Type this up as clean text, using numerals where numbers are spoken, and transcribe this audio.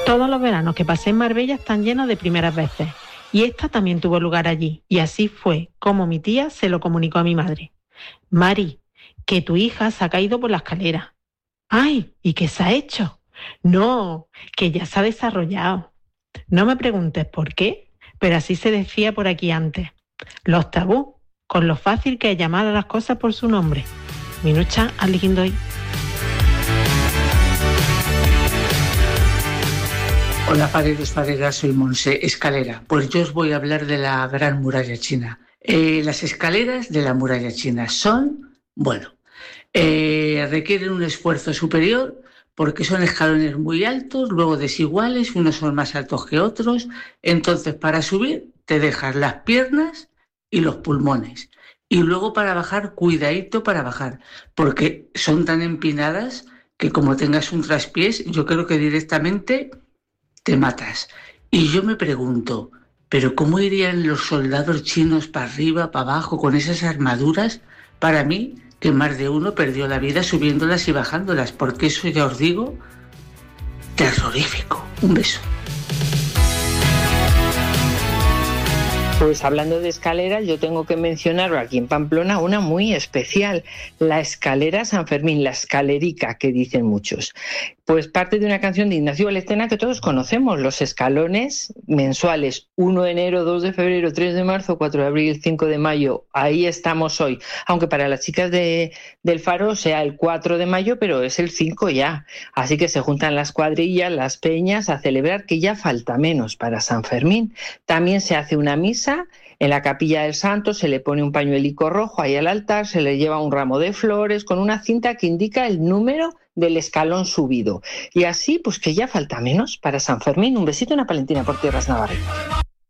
Todos los veranos que pasé en Marbella están llenos de primeras veces, y esta también tuvo lugar allí, y así fue como mi tía se lo comunicó a mi madre. Mari, que tu hija se ha caído por la escalera. ¡Ay! ¿Y qué se ha hecho? No, que ya se ha desarrollado. No me preguntes por qué, pero así se decía por aquí antes. Los tabú, con lo fácil que es llamar a las cosas por su nombre. Minucha Aligindoy. Hola paredes, soy Monse Escalera. Pues yo os voy a hablar de la Gran Muralla China. Las escaleras de la Muralla China son, requieren un esfuerzo superior porque son escalones muy altos, luego desiguales, unos son más altos que otros. Entonces, para subir te dejas las piernas y los pulmones. Y luego para bajar, cuidadito para bajar, porque son tan empinadas que como tengas un traspiés, yo creo que directamente te matas. Y yo me pregunto, ¿pero cómo irían los soldados chinos para arriba, para abajo, con esas armaduras? Para mí, que más de uno perdió la vida subiéndolas y bajándolas, porque eso ya os digo, terrorífico. Un beso. Pues hablando de escaleras, yo tengo que mencionar aquí en Pamplona una muy especial, la escalera San Fermín, la escalerica que dicen muchos. Pues parte de una canción de Ignacio Balestena que todos conocemos, los escalones mensuales, 1 de enero, 2 de febrero, 3 de marzo, 4 de abril, 5 de mayo, ahí estamos hoy. Aunque para las chicas del Faro sea el 4 de mayo, pero es el 5 ya. Así que se juntan las cuadrillas, las peñas, a celebrar que ya falta menos para San Fermín. También se hace una misa en la capilla del Santo, se le pone un pañuelico rojo ahí al altar, se le lleva un ramo de flores con una cinta que indica el número del escalón subido. Y así, pues que ya falta menos para San Fermín. Un besito, una palentina por tierras navarrinas.